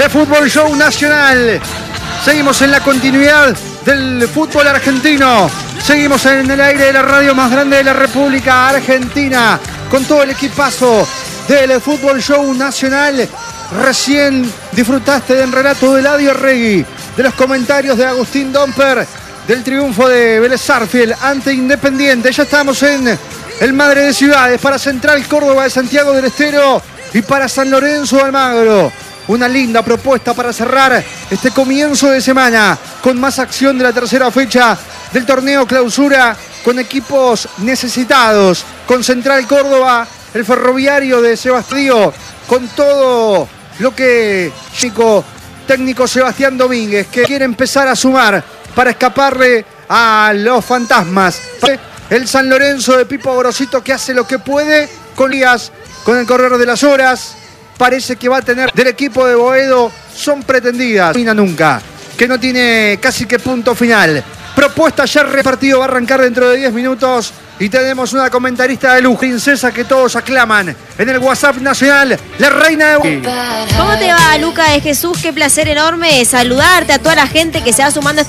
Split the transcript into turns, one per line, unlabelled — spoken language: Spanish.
de Fútbol Show Nacional. Seguimos en la continuidad del fútbol argentino. Seguimos en el aire de la radio más grande de la República Argentina, con todo el equipazo del Fútbol Show Nacional. Recién disfrutaste del relato de Eladio Regui, de los comentarios de Agustín Domper, del triunfo de Vélez Sarsfield ante Independiente. Ya estamos en el Madre de Ciudades para Central Córdoba de Santiago del Estero y para San Lorenzo de Almagro. Una linda propuesta para cerrar este comienzo de semana con más acción de la tercera fecha del torneo Clausura, con equipos necesitados, con Central Córdoba, el Ferroviario de Sebastián, con todo lo que técnico Sebastián Domínguez, que quiere empezar a sumar para escaparle a los fantasmas. El San Lorenzo de Pipo Gorosito, que hace lo que puede con Díaz, con el correr de las horas. Parece que va a tener del equipo de Boedo, son pretendidas, no nunca, que no tiene casi que punto final. Propuesta ya repartido, va a arrancar dentro de 10 minutos y tenemos una comentarista de lujo, princesa que todos aclaman en el WhatsApp nacional, la reina de...
¿Cómo te va, Luca de Jesús? Qué placer enorme saludarte a toda la gente que se va sumando a